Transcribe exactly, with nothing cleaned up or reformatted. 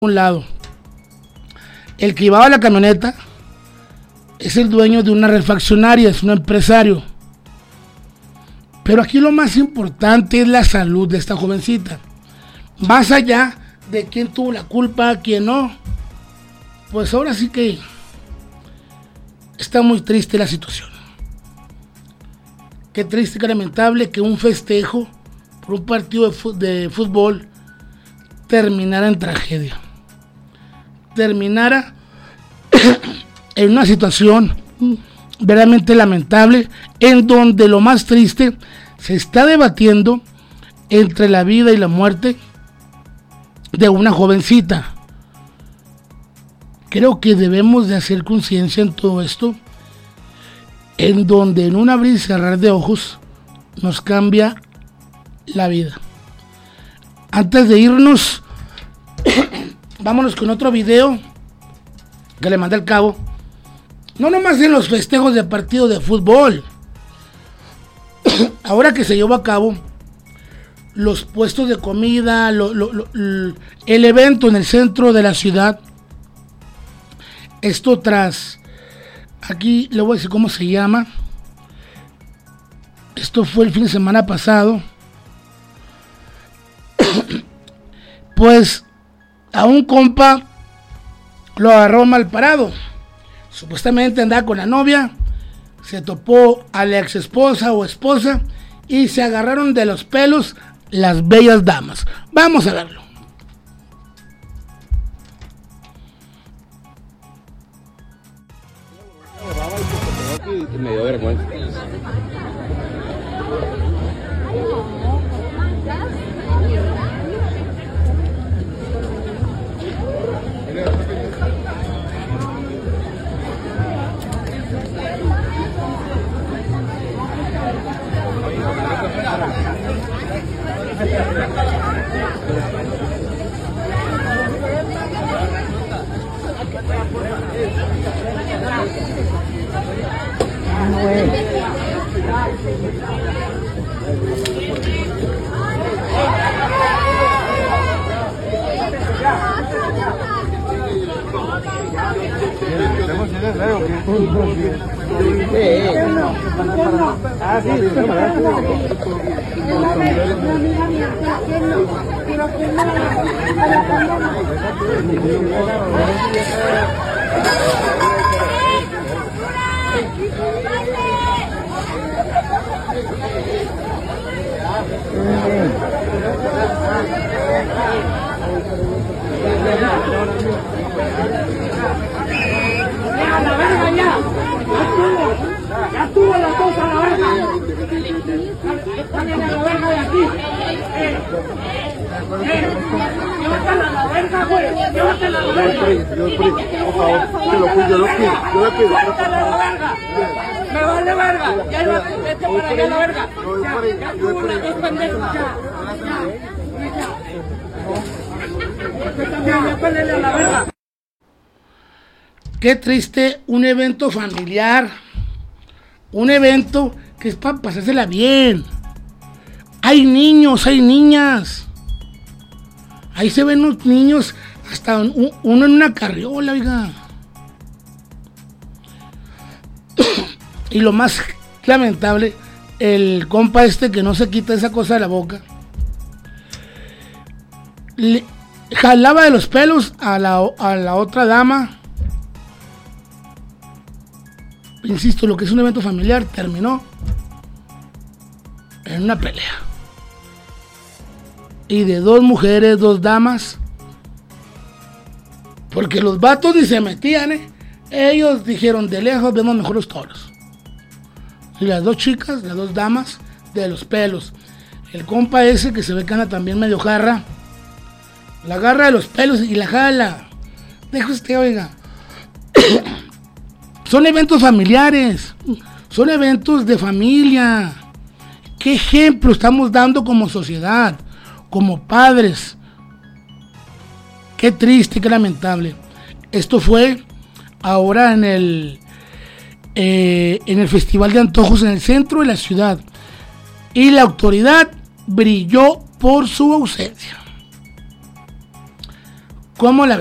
un lado. El que llevaba la camioneta es el dueño de una refaccionaria, es un empresario. Pero aquí lo más importante es la salud de esta jovencita. Más allá de quién tuvo la culpa, quién no. Pues ahora sí que está muy triste la situación. Qué triste, qué lamentable que un festejo por un partido de fútbol terminara en tragedia. Terminara en una situación verdaderamente lamentable, en donde lo más triste se está debatiendo entre la vida y la muerte de una jovencita. Creo que debemos de hacer conciencia en todo esto, en donde en un abrir y cerrar de ojos nos cambia la vida. Antes de irnos, vámonos con otro video que le mandé al cabo. No nomás en los festejos de partido de fútbol. Ahora que se llevó a cabo los puestos de comida, lo, lo, lo, el evento en el centro de la ciudad. Esto tras, aquí le voy a decir cómo se llama. Esto fue el fin de semana pasado. Pues a un compa lo agarró mal parado. Supuestamente andaba con la novia, se topó a la ex esposa o esposa y se agarraron de los pelos las bellas damas. Vamos a verlo. Me dio vergüenza. Ah, sí, la verga ya, ya estuvo la cosa, la verga. Salen a la verga de aquí. Eh, eh, llévatela a la verga, güey. Llévatela a la verga. Por favor, yo lo pido, yo lo pido, yo lo pido. Llévatela a la verga. Me vale verga. Ya no, vete para allá a la verga. Ya, ya estuvo las dos pendejos, ya. Ya, ya. Ya pélenle a la verga. Qué triste, un evento familiar, un evento que es para pasársela bien. Hay niños, hay niñas. Ahí se ven los niños, hasta un, uno en una carriola, oiga. Y lo más lamentable, el compa este que no se quita esa cosa de la boca, le jalaba de los pelos a la, a la otra dama. Insisto, lo que es un evento familiar terminó en una pelea. Y de dos mujeres, dos damas. Porque los vatos ni se metían, ¿eh? Ellos dijeron, de lejos vemos mejor los toros. Y las dos chicas, las dos damas, de los pelos. El compa ese que se ve que anda también medio jarra, la agarra de los pelos y la jala. Deja usted, oiga. Son eventos familiares, son eventos de familia. ¿Qué ejemplo estamos dando como sociedad, como padres? Qué triste, qué lamentable. Esto fue ahora en el, eh, en el Festival de Antojos en el centro de la ciudad. Y la autoridad brilló por su ausencia. ¿Cómo la